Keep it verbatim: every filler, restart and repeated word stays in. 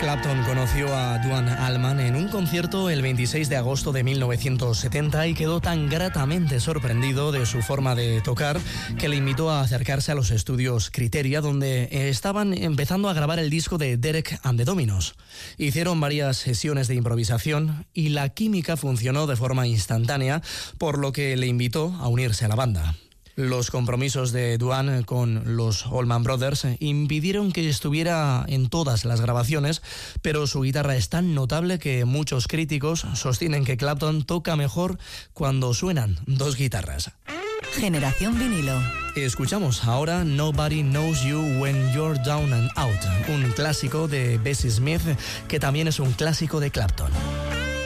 Clapton conoció a Duane Allman en un concierto el veintiséis de agosto de mil novecientos setenta y quedó tan gratamente sorprendido de su forma de tocar que le invitó a acercarse a los estudios Criteria, donde estaban empezando a grabar el disco de Derek and the Dominos. Hicieron varias sesiones de improvisación y la química funcionó de forma instantánea, por lo que le invitó a unirse a la banda. Los compromisos de Duane con los Allman Brothers impidieron que estuviera en todas las grabaciones, pero su guitarra es tan notable que muchos críticos sostienen que Clapton toca mejor cuando suenan dos guitarras. Generación vinilo. Escuchamos ahora Nobody Knows You When You're Down and Out, un clásico de Bessie Smith que también es un clásico de Clapton.